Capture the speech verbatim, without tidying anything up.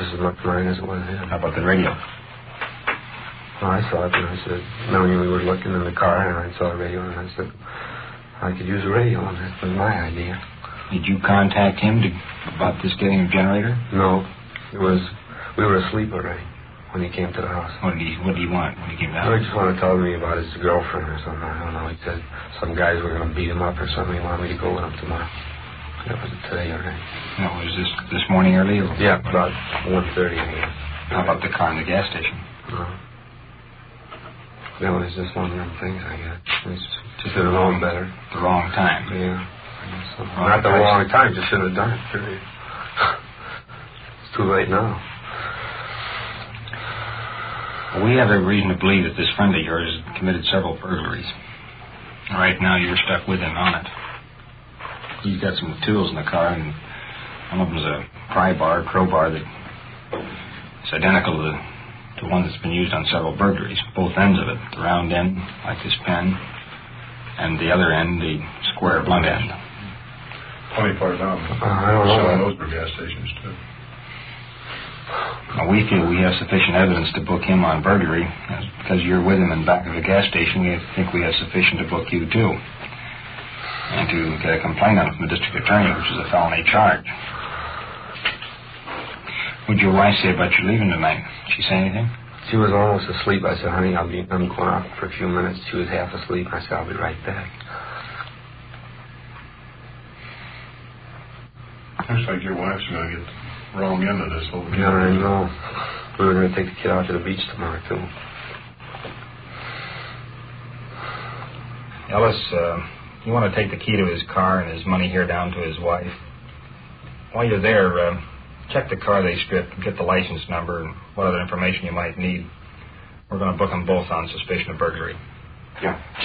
just as much mine as it was his. How about the radio? Well, I saw it, and I said, now when we were looking in the car, and I saw the radio, and I said, I could use a radio, and that was my idea. Did you contact him to, about this getting a generator? No. It was, we were asleep already when he came to the house. What did he, what did he want when he came down? He just wanted to tell me about his girlfriend or something. I don't know. He said some guys were going to beat him up or something. He wanted me to go with him tomorrow. That was today already. No, was this this morning early? Or yeah, about one thirty a.m. How about the car in the gas station? No. That was just one of them things, I guess. It's just did it wrong better. The wrong time. Yeah. So, wrong not the price. wrong time. Just shouldn't have done it, period. It's too late now. We have every reason to believe that this friend of yours has committed several burglaries. Right now, you're stuck with him on it. He's got some tools in the car, and one of them's a pry bar, crowbar, that is identical to the, to one that's been used on several burglaries. Both ends of it, the round end, like this pen, and the other end, the square blunt end. twenty-four down. Uh, I don't know. Some of those were gas stations, too. Now, we feel we have sufficient evidence to book him on burglary. As, because you're with him in the back of a gas station, we think we have sufficient to book you, too. And to get a complaint on it from the district attorney, which is a felony charge. What'd your wife say about you leaving tonight? Did she say anything? She was almost asleep. I said, honey, I'll be, I'm going out for a few minutes. She was half asleep. I said, I'll be right back. Looks like your wife's going to get wrong end of this whole thing. Yeah, I know. We were going to take the kid out to the beach tomorrow, too. Ellis, uh, you want to take the key to his car and his money here down to his wife. While you're there, uh, check the car they stripped, get the license number, and what other information you might need. We're going to book them both on suspicion of burglary. Yeah.